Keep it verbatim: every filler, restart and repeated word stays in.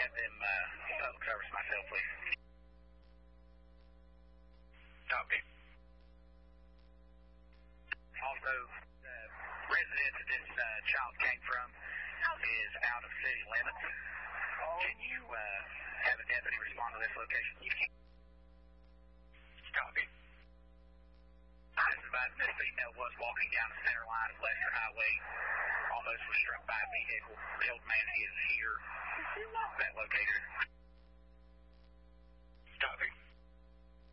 have them uh, public service myself, please. Copy. Also, the residence that this uh, child came from is out of city limits. Can you uh, have a deputy respond to this location? Copy. I was advised this female was walking down the center line of Lester Highway. Almost was struck by a vehicle. The old man is here. That located. Copy.